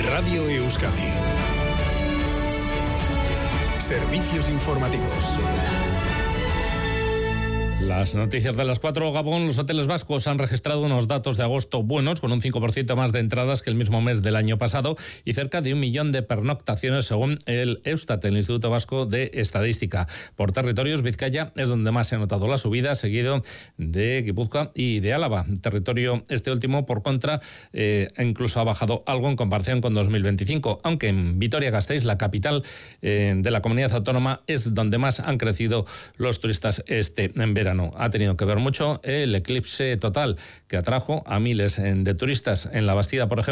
Radio Euskadi. Servicios informativos. Las noticias de las 4, Gabón. Los hoteles vascos han registrado unos datos de agosto buenos, con un 5% más de entradas que el mismo mes del año pasado y cerca de 1 millón de pernoctaciones según el Eustat, el Instituto Vasco de Estadística. Por territorios, Vizcaya es donde más se ha notado la subida, seguido de Guipúzcoa y de Álava. Territorio este último, por contra, incluso ha bajado algo en comparación con 2025, aunque en Vitoria-Gasteiz, la capital de la comunidad autónoma, es donde más han crecido los turistas en verano. Ha tenido que ver mucho el eclipse total que atrajo a miles de turistas en La Bastida, por ejemplo.